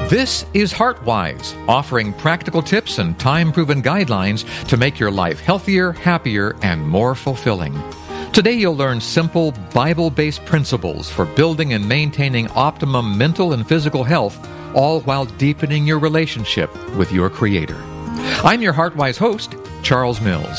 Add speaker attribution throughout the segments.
Speaker 1: This is HeartWise, offering practical tips and time-proven guidelines to make your life healthier, happier, and more fulfilling. Today you'll learn simple, Bible-based principles for building and maintaining optimum mental and physical health, all while deepening your relationship with your Creator. I'm your HeartWise host, Charles Mills.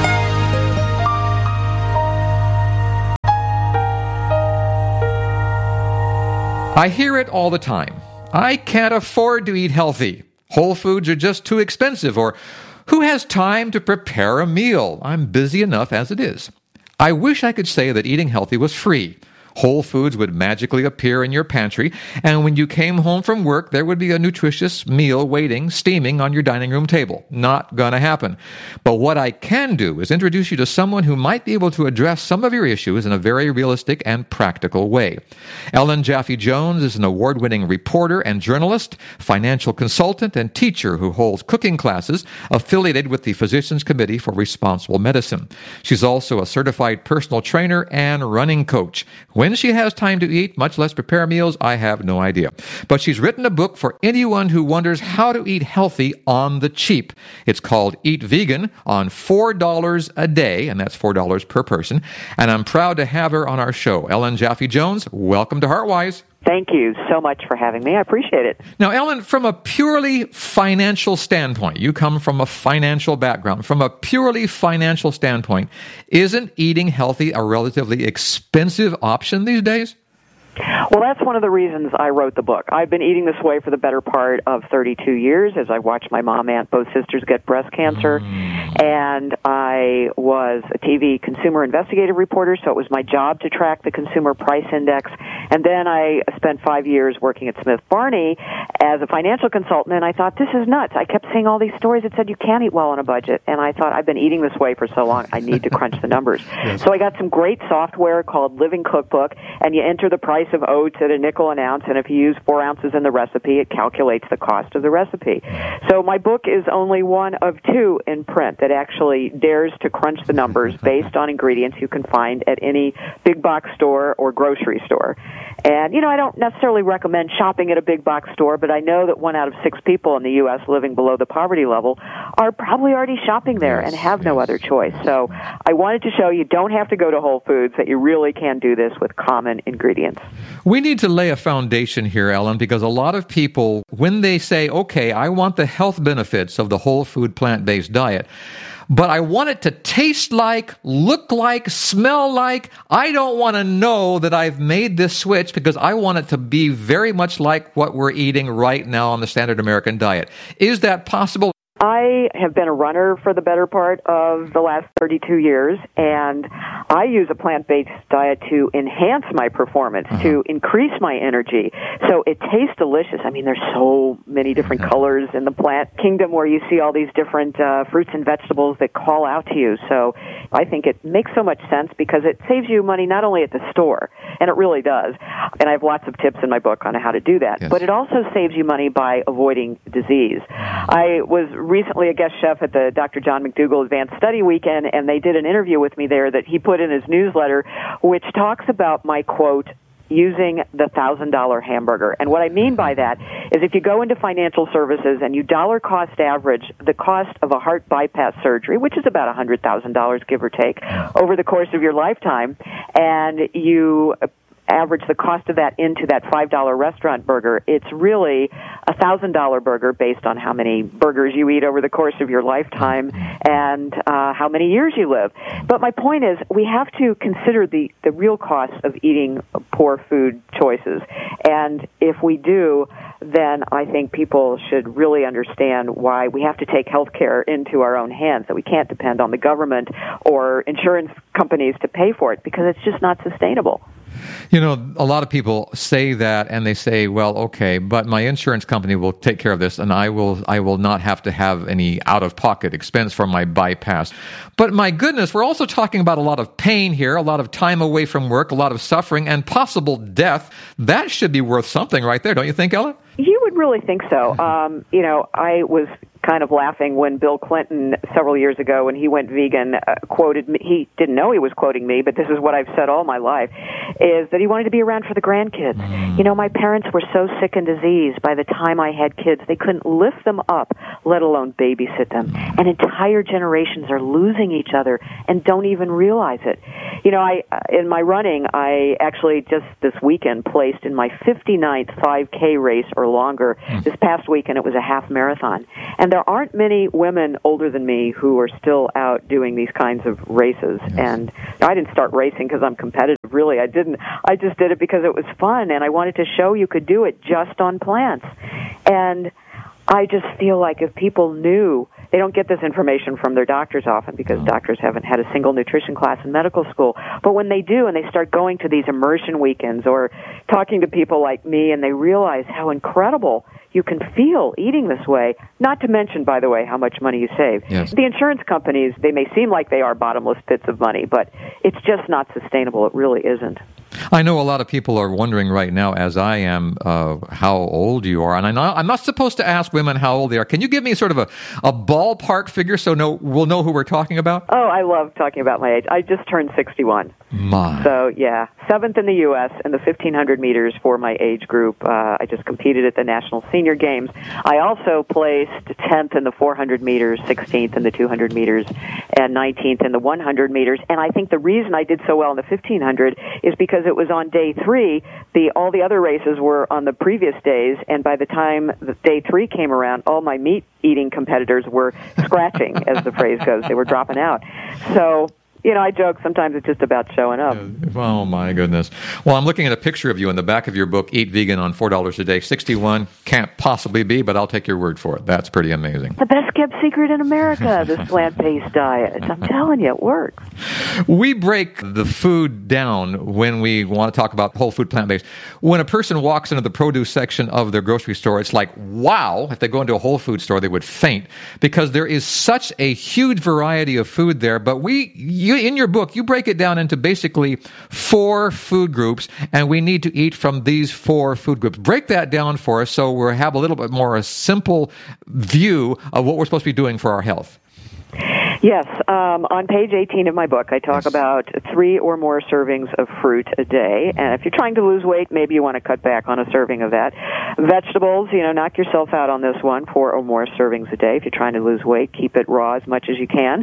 Speaker 1: I hear it all the time. I can't afford to eat healthy. Whole foods are just too expensive. Or, who has time to prepare a meal? I'm busy enough as it is. I wish I could say that eating healthy was free. Whole foods would magically appear in your pantry, and when you came home from work, there would be a nutritious meal waiting, steaming on your dining room table. Not gonna happen. But what I can do is introduce you to someone who might be able to address some of your issues in a very realistic and practical way. Ellen Jaffe Jones is an award-winning reporter and journalist, financial consultant, and teacher who holds cooking classes affiliated with the Physicians Committee for Responsible Medicine. She's also a certified personal trainer and running coach. When she has time to eat, much less prepare meals, I have no idea. But she's written a book for anyone who wonders how to eat healthy on the cheap. It's called Eat Vegan on $4 a day, and that's $4 per person. And I'm proud to have her on our show. Ellen Jaffe Jones, welcome to HeartWise.
Speaker 2: Thank you so much for having me. I appreciate it.
Speaker 1: Now, Ellen, from a purely financial standpoint, you come from a financial background. From a purely financial standpoint, isn't eating healthy a relatively expensive option these days?
Speaker 2: Well, that's one of the reasons I wrote the book. I've been eating this way for the better part of 32 years as I watched my mom and both sisters get breast cancer. And I was a TV consumer investigative reporter, so it was my job to track the consumer price index. And then I spent 5 years working at Smith Barney as a financial consultant, and I thought, this is nuts. I kept seeing all these stories that said you can't eat well on a budget. And I thought, I've been eating this way for so long, I need to crunch the numbers. Yes. So I got some great software called Living Cookbook, and you enter the price of oats at a nickel an ounce, and if you use 4 ounces in the recipe, it calculates the cost of the recipe. So my book is only one of two in print that actually dares to crunch the numbers based on ingredients you can find at any big box store or grocery store. And, I don't necessarily recommend shopping at a big box store, but I know that 1 out of 6 people in the U.S. living below the poverty level are probably already shopping there and have no other choice. So I wanted to show you don't have to go to Whole Foods, that you really can do this with common ingredients.
Speaker 1: We need to lay a foundation here, Ellen, because a lot of people, when they say, okay, I want the health benefits of the whole food plant-based diet, but I want it to taste like, look like, smell like. I don't want to know that I've made this switch because I want it to be very much like what we're eating right now on the standard American diet. Is that possible?
Speaker 2: I have been a runner for the better part of the last 32 years, and I use a plant-based diet to enhance my performance, to increase my energy. So it tastes delicious. I mean, there's so many different colors in the plant kingdom where you see all these different fruits and vegetables that call out to you. So I think it makes so much sense because it saves you money not only at the store, and it really does, and I have lots of tips in my book on how to do that, but it also saves you money by avoiding disease. I was recently a guest chef at the Dr. John McDougall Advanced Study Weekend, and they did an interview with me there that he put in his newsletter, which talks about my quote, using the $1,000 hamburger. And what I mean by that is if you go into financial services and you dollar cost average the cost of a heart bypass surgery, which is about $100,000, give or take, over the course of your lifetime, and you average the cost of that into that $5 restaurant burger, it's really a $1,000 burger based on how many burgers you eat over the course of your lifetime and how many years you live. But my point is, we have to consider the real cost of eating poor food choices. And if we do, then I think people should really understand why we have to take health care into our own hands, that we can't depend on the government or insurance companies to pay for it, because it's just not sustainable.
Speaker 1: A lot of people say that, and they say, well, okay, but my insurance company will take care of this, and I will not have to have any out-of-pocket expense for my bypass. But my goodness, we're also talking about a lot of pain here, a lot of time away from work, a lot of suffering, and possible death. That should be worth something right there, don't you think, Ellen?
Speaker 2: You would really think so. I was kind of laughing when Bill Clinton, several years ago, when he went vegan, quoted me. He didn't know he was quoting me, but this is what I've said all my life, is that he wanted to be around for the grandkids. You know, my parents were so sick and diseased by the time I had kids, they couldn't lift them up, let alone babysit them. And entire generations are losing each other and don't even realize it. You know, in my running, I actually just this weekend placed in my 59th 5K race or longer. This past weekend, it was a half marathon. And there aren't many women older than me who are still out doing these kinds of races. Yes. And I didn't start racing because I'm competitive. Really, I didn't. I just did it because it was fun, and I wanted to show you could do it just on plants. And I just feel like if people knew, they don't get this information from their doctors often because doctors haven't had a single nutrition class in medical school. But when they do and they start going to these immersion weekends or talking to people like me and they realize how incredible you can feel eating this way, not to mention, by the way, how much money you save.
Speaker 1: Yes.
Speaker 2: The insurance companies, they may seem like they are bottomless pits of money, but it's just not sustainable. It really isn't.
Speaker 1: I know a lot of people are wondering right now, as I am, how old you are. And I'm not supposed to ask women how old they are. Can you give me sort of a ballpark figure so we'll know who we're talking about?
Speaker 2: Oh, I love talking about my age. I just turned 61.
Speaker 1: My.
Speaker 2: So, yeah, 7th in the U.S. in the 1,500 meters for my age group. I just competed at the National Senior Games. I also placed 10th in the 400 meters, 16th in the 200 meters, and 19th in the 100 meters. And I think the reason I did so well in the 1,500 is because it was on day 3. All the other races were on the previous days, and by the time day 3 came around, all my meat-eating competitors were scratching, as the phrase goes. They were dropping out. So, you know, I joke sometimes it's just about showing up.
Speaker 1: Oh, my goodness. Well, I'm looking at a picture of you in the back of your book, Eat Vegan on $4 a Day. 61 can't possibly be, but I'll take your word for it. That's pretty amazing.
Speaker 2: The best-kept secret in America, this plant-based diet. I'm telling you, it works.
Speaker 1: We break the food down when we want to talk about whole food plant-based. When a person walks into the produce section of their grocery store, it's like, wow, if they go into a whole food store, they would faint because there is such a huge variety of food there. But in your book, you break it down into basically 4 food groups, and we need to eat from these 4 food groups. Break that down for us so we have a little bit more a simple view of what we're supposed to be doing for our health.
Speaker 2: Yes. On page 18 of my book, I talk about 3 or more servings of fruit a day. And if you're trying to lose weight, maybe you want to cut back on a serving of that. Vegetables, knock yourself out on this one, 4 or more servings a day. If you're trying to lose weight, keep it raw as much as you can.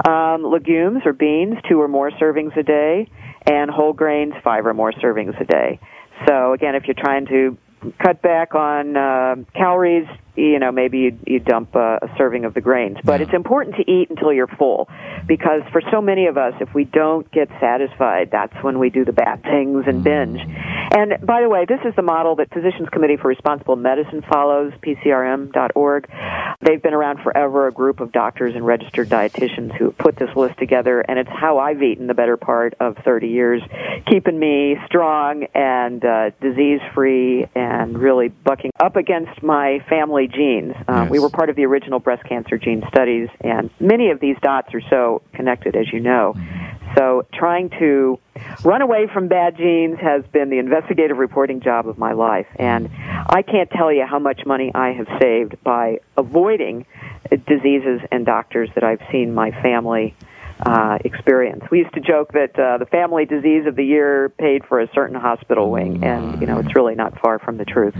Speaker 2: Legumes or beans, 2 or more servings a day. And whole grains, 5 or more servings a day. So, again, if you're trying to cut back on calories, maybe you dump a serving of the grains. But it's important to eat until you're full, because for so many of us, if we don't get satisfied, that's when we do the bad things and binge. And by the way, this is the model that Physicians Committee for Responsible Medicine follows, PCRM.org. They've been around forever, a group of doctors and registered dietitians who put this list together, and it's how I've eaten the better part of 30 years, keeping me strong and disease-free and really bucking up against my family genes.
Speaker 1: Yes.
Speaker 2: We were part of the original breast cancer gene studies, and many of these dots are so connected, as you know. So trying to run away from bad genes has been the investigative reporting job of my life, and I can't tell you how much money I have saved by avoiding diseases and doctors that I've seen my family experience. We used to joke that the family disease of the year paid for a certain hospital wing, and, it's really not far from the truth.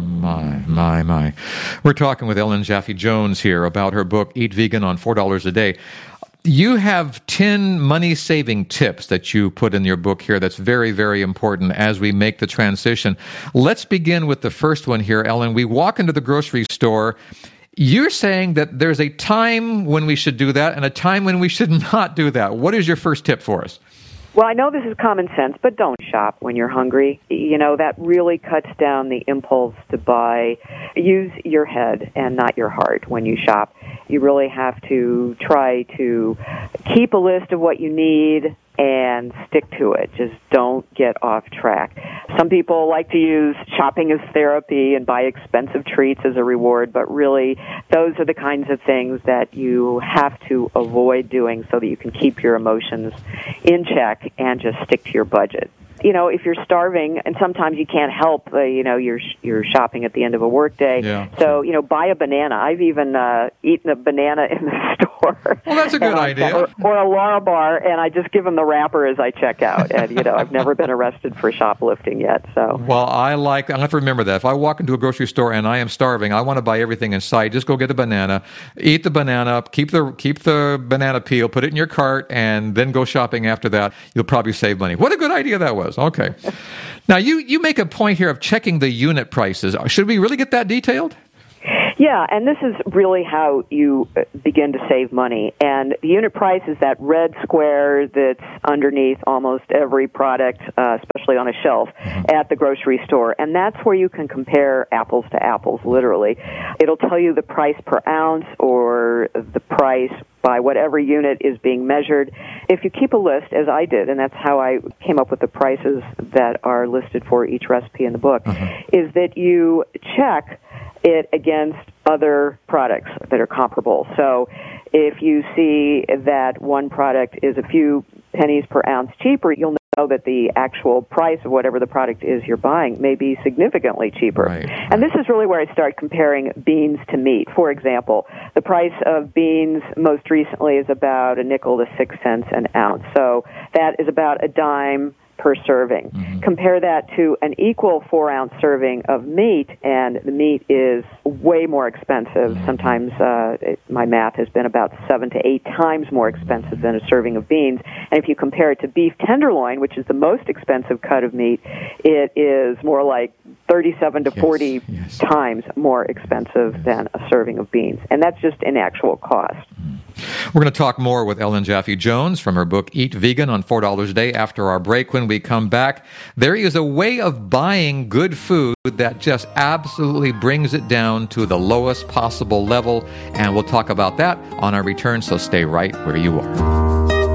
Speaker 1: My. We're talking with Ellen Jaffe-Jones here about her book, Eat Vegan on $4 a Day. You have 10 money-saving tips that you put in your book here that's very, very important as we make the transition. Let's begin with the first one here, Ellen. We walk into the grocery store. You're saying that there's a time when we should do that and a time when we should not do that. What is your first tip for us?
Speaker 2: Well, I know this is common sense, but don't shop when you're hungry. That really cuts down the impulse to buy. Use your head and not your heart when you shop. You really have to try to keep a list of what you need and stick to it. Just don't get off track. Some people like to use shopping as therapy and buy expensive treats as a reward, but really those are the kinds of things that you have to avoid doing so that you can keep your emotions in check and just stick to your budget. if you're starving, and sometimes you can't help, you're shopping at the end of a workday.
Speaker 1: Yeah.
Speaker 2: So, buy a banana. I've even eaten a banana in the store.
Speaker 1: Well, that's a good idea.
Speaker 2: Or a Larabar, and I just give them the wrapper as I check out. And, I've never been arrested for shoplifting yet. So.
Speaker 1: Well, I have to remember that. If I walk into a grocery store and I am starving, I want to buy everything in sight. Just go get a banana, eat the banana, keep the banana peel, put it in your cart, and then go shopping after that. You'll probably save money. What a good idea that was. Okay. Now, you make a point here of checking the unit prices. Should we really get that detailed?
Speaker 2: Yeah, and this is really how you begin to save money. And the unit price is that red square that's underneath almost every product, especially on a shelf, at the grocery store. And that's where you can compare apples to apples, literally. It'll tell you the price per ounce or the price by whatever unit is being measured. If you keep a list, as I did, and that's how I came up with the prices that are listed for each recipe in the book, is that you check it against other products that are comparable. So if you see that one product is a few pennies per ounce cheaper, you'll know that the actual price of whatever the product is you're buying may be significantly cheaper.
Speaker 1: Right.
Speaker 2: And this is really where I start comparing beans to meat. For example, the price of beans most recently is about a nickel to 6 cents an ounce. So that is about a dime per serving. Compare that to an equal 4-ounce serving of meat, and the meat is way more expensive. Sometimes my math has been about 7 to 8 times more expensive than a serving of beans. And if you compare it to beef tenderloin, which is the most expensive cut of meat, it is more like 37 to 40 times more expensive than a serving of beans. And that's just in actual cost.
Speaker 1: We're going to talk more with Ellen Jaffe Jones from her book, Eat Vegan, on $4 a day after our break. When we come back, there is a way of buying good food that just absolutely brings it down to the lowest possible level, and we'll talk about that on our return, so stay right where you are.